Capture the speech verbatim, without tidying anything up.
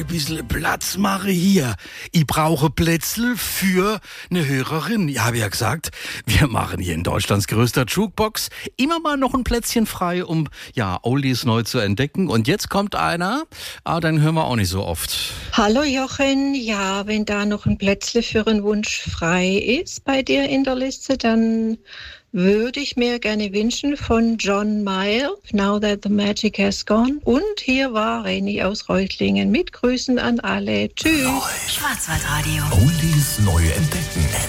Ein bisschen Platz mache hier. Ich brauche Plätzl für eine Hörerin. Ich habe ja gesagt, wir machen hier in Deutschlands größter Jukebox immer mal noch ein Plätzchen frei, um ja Oldies neu zu entdecken. Und jetzt kommt einer, ah, dann hören wir auch nicht so oft. Hallo Jochen, ja, wenn da noch ein Plätzle für einen Wunsch frei ist bei dir in der Liste, dann würde ich mir gerne wünschen von John Mayer, Now That the Magic Has Gone. Und hier war Reni aus Reutlingen mit Grüßen an alle. Tschüss. Schwarzwaldradio. Oldies neu entdecken.